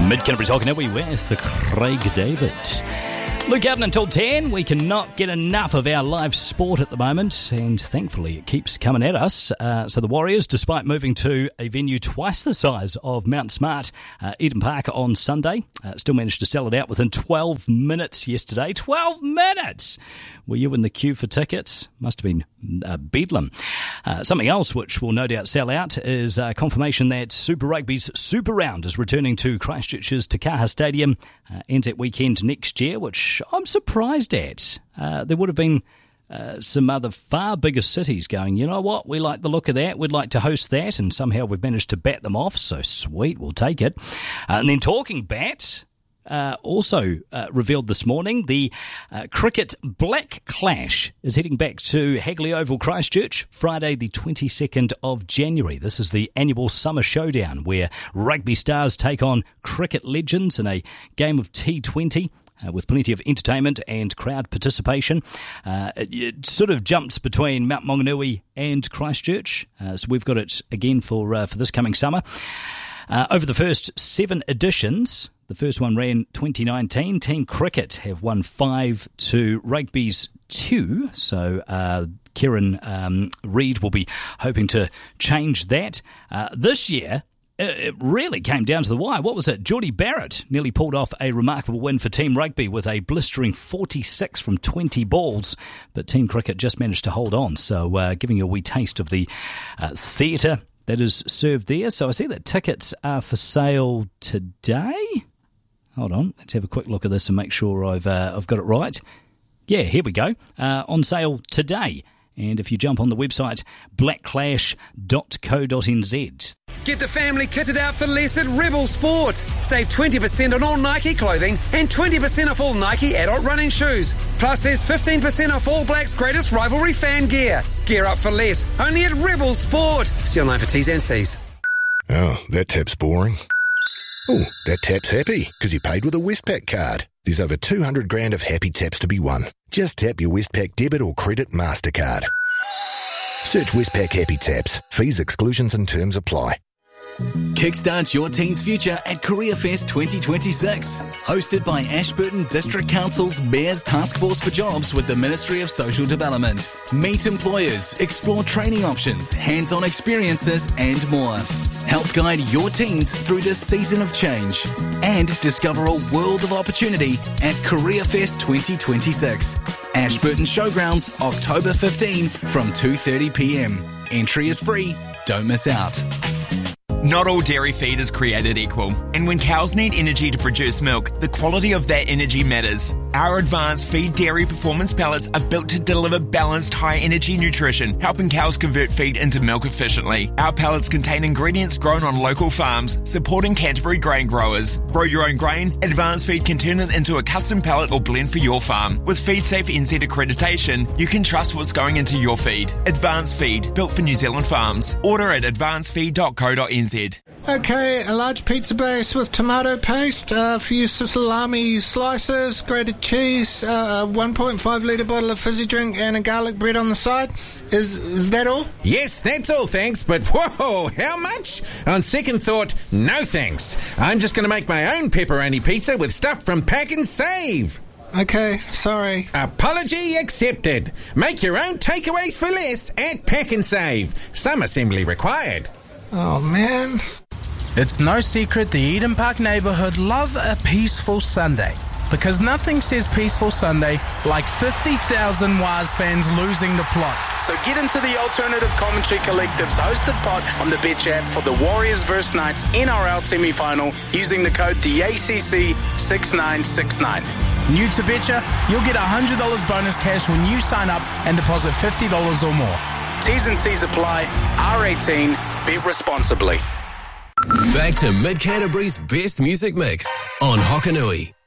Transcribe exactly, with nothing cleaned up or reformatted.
Mid-Canterbury's Hokanui with Craig David. Look out until ten. We cannot get enough of our live sport at the moment, and thankfully it keeps coming at us. Uh, so the Warriors, despite moving to a venue twice the size of Mount Smart, uh, Eden Park on Sunday, uh, still managed to sell it out within twelve minutes yesterday. twelve minutes! Were you in the queue for tickets? Must have been uh, bedlam. Uh, something else which will no doubt sell out is uh, confirmation that Super Rugby's Super Round is returning to Christchurch's Te Kaha Stadium uh, Anzac weekend next year, which I'm surprised at. Uh, there would have been uh, some other far bigger cities going, you know what, we like the look of that, we'd like to host that, and somehow we've managed to bat them off, so sweet, we'll take it. Uh, and then talking bat... Uh, also uh, revealed this morning, the uh, cricket Black Clash is heading back to Hagley Oval, Christchurch, Friday the twenty-second of January. This is the annual summer showdown where rugby stars take on cricket legends in a game of T twenty. Uh, with plenty of entertainment and crowd participation. Uh, it, it sort of jumps between Mount Maunganui and Christchurch, uh, so we've got it again for uh, for this coming summer. Uh, over the first seven editions, the first one ran twenty nineteen. Team Cricket have won five to rugby's two. So uh, Kieran um, Reid will be hoping to change that. Uh, this year, it really came down to the wire. What was it? Geordie Barrett nearly pulled off a remarkable win for Team Rugby with a blistering forty-six from twenty balls. But Team Cricket just managed to hold on. So uh, giving you a wee taste of the uh, theatre that is served there. So I see that tickets are for sale today. Hold on, let's have a quick look at this and make sure I've uh, I've got it right. Yeah, here we go. Uh, on sale today. And if you jump on the website, black clash dot co dot n z. Get the family kitted out for less at Rebel Sport. Save twenty percent on all Nike clothing and twenty percent off all Nike adult running shoes. Plus there's fifteen percent off All Blacks' greatest rivalry fan gear. Gear up for less, only at Rebel Sport. See online for T's and C's. Oh, that tap's boring. Oh, that tap's happy because he paid with a Westpac card. There's over two hundred grand of happy taps to be won. Just tap your Westpac debit or credit MasterCard. Search Westpac Happy Taps. Fees, exclusions and terms apply. Kickstart your teen's future at Career Fest twenty twenty-six. Hosted by Ashburton District Council's Bears Task Force for Jobs with the Ministry of Social Development. Meet employers, explore training options, hands-on experiences and more. Help guide your teens through this season of change. And discover a world of opportunity at Career Fest twenty twenty-six. Ashburton Showgrounds, October fifteenth from two thirty p m. Entry is free. Don't miss out. Not all dairy feed is created equal, and when cows need energy to produce milk, the quality of that energy matters. Our advanced feed dairy performance pellets are built to deliver balanced, high-energy nutrition, helping cows convert feed into milk efficiently. Our pellets contain ingredients grown on local farms, supporting Canterbury grain growers. Grow your own grain, Advanced Feed can turn it into a custom pellet or blend for your farm. With FeedSafe N Z accreditation, you can trust what's going into your feed. Advanced Feed, built for New Zealand farms. Order at advanced feed dot co dot n z. Okay, a large pizza base with tomato paste, a few salami slices, grated cheese, a one point five litre bottle of fizzy drink and a garlic bread on the side. Is is that all? Yes, that's all, thanks, but whoa, how much? On second thought, no thanks. I'm just going to make my own pepperoni pizza with stuff from Pack and Save. Okay, sorry. Apology accepted. Make your own takeaways for less at Pack and Save. Some assembly required. Oh, man. It's no secret the Eden Park neighbourhood love a peaceful Sunday. Because nothing says peaceful Sunday like fifty thousand Waz fans losing the plot. So get into the Alternative Commentary Collective's hosted pod on the Bet app for the Warriors versus Knights N R L semi-final using the code D A C C six nine six nine. New to Betcha, you'll get one hundred dollars bonus cash when you sign up and deposit fifty dollars or more. T's and C's apply. R eighteen. Bet responsibly. Back to Mid-Canterbury's best music mix on Hokanui.